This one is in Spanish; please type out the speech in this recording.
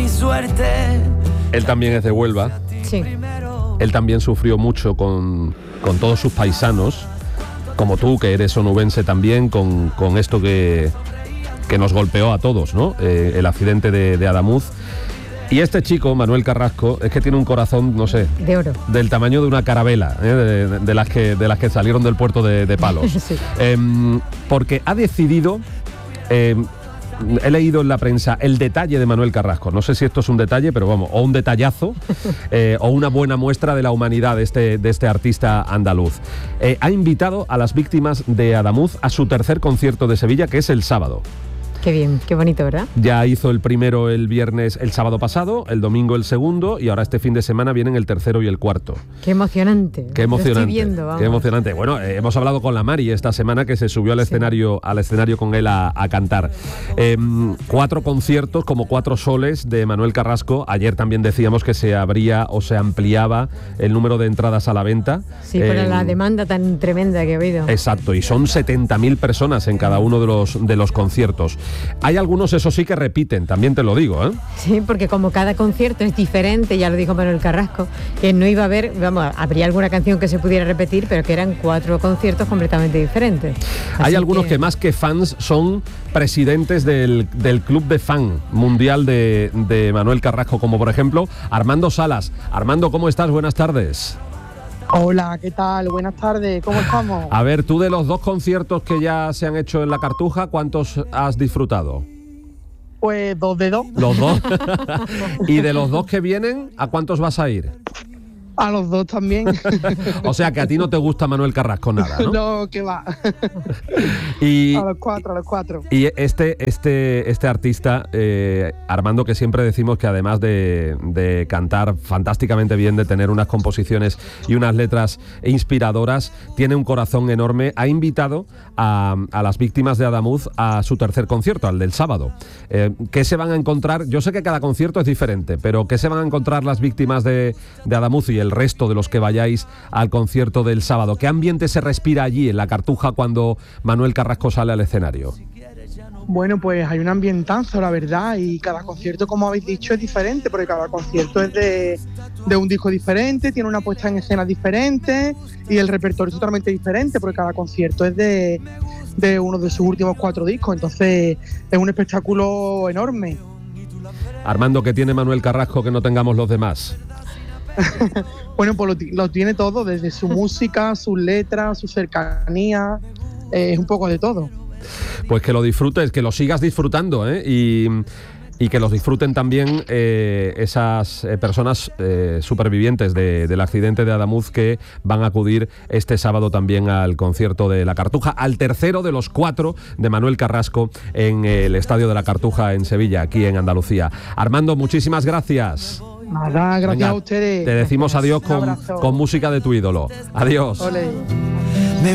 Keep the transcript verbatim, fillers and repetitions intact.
mi suerte. Él también es de Huelva. Sí. Él también sufrió mucho con, con todos sus paisanos, como tú, que eres onubense también, con, con esto que, que nos golpeó a todos, ¿no? Eh, el accidente de, de Adamuz. Y este chico, Manuel Carrasco, es que tiene un corazón, no sé, de oro, del tamaño de una carabela, ¿eh? de, de, las que, de las que salieron del puerto de, de Palos. Sí. Eh, porque ha decidido... Eh, he leído en la prensa el detalle de Manuel Carrasco. No sé si esto es un detalle, pero vamos, o un detallazo, eh, o una buena muestra de la humanidad de este, de este artista andaluz. Eh, ha invitado a las víctimas de Adamuz a su tercer concierto de Sevilla, que es el sábado. Qué bien, qué bonito, ¿verdad? Ya hizo el primero el viernes, el sábado pasado, el domingo el segundo, y ahora este fin de semana vienen el tercero y el cuarto. Qué emocionante. Qué emocionante. Lo estoy viendo, vamos. Qué emocionante. Bueno, eh, hemos hablado con la Mari esta semana, que se subió al escenario, sí. al escenario con él a, a cantar. Eh, cuatro conciertos, como cuatro soles de Manuel Carrasco. Ayer también decíamos que se abría o se ampliaba el número de entradas a la venta. Sí, eh, por la demanda tan tremenda que ha habido. Exacto, y son setenta mil personas en cada uno de los, de los conciertos. Hay algunos, eso sí, que repiten, también te lo digo, ¿eh? Sí, porque como cada concierto es diferente, ya lo dijo Manuel Carrasco, que no iba a haber, vamos, habría alguna canción que se pudiera repetir, pero que eran cuatro conciertos completamente diferentes. Así Hay algunos que... que más que fans son presidentes del, del club de fan mundial de, de Manuel Carrasco, como por ejemplo Armando Salas. Armando, ¿cómo estás? Buenas tardes. Hola, ¿qué tal? Buenas tardes, ¿cómo estamos? A ver, tú de los dos conciertos que ya se han hecho en la Cartuja, ¿cuántos has disfrutado? Pues dos de dos. ¿Los dos? ¿Y de los dos que vienen, a cuántos vas a ir? A los dos también. O sea, que a ti no te gusta Manuel Carrasco nada, ¿no? No, que va. Y, a los cuatro, a los cuatro. Y este, este, este artista, eh, Armando, que siempre decimos que además de, de cantar fantásticamente bien, de tener unas composiciones y unas letras inspiradoras, tiene un corazón enorme. Ha invitado a, a las víctimas de Adamuz a su tercer concierto, al del sábado. Eh, ¿Qué se van a encontrar? Yo sé que cada concierto es diferente, pero ¿qué se van a encontrar las víctimas de, de Adamuz y el resto de los que vayáis al concierto del sábado? ¿Qué ambiente se respira allí en la Cartuja cuando Manuel Carrasco sale al escenario? Bueno, pues hay un ambientazo, la verdad, y cada concierto, como habéis dicho, es diferente, porque cada concierto es de, de un disco diferente, tiene una puesta en escena diferente y el repertorio es totalmente diferente, porque cada concierto es de, de uno de sus últimos cuatro discos, entonces es un espectáculo enorme. Armando, ¿qué tiene Manuel Carrasco que no tengamos los demás? Bueno, pues lo, lo tiene todo, desde su música, sus letras, su cercanía, eh, es un poco de todo. Pues que lo disfrutes, que lo sigas disfrutando, ¿eh? y, y que los disfruten también eh, esas eh, personas eh, supervivientes de, del accidente de Adamuz, que van a acudir este sábado también al concierto de la Cartuja, al tercero de los cuatro de Manuel Carrasco en el Estadio de la Cartuja en Sevilla, aquí en Andalucía. Armando, muchísimas gracias. Nada, gracias. Venga, a ustedes. Te decimos adiós con, con música de tu ídolo. Adiós. Olé.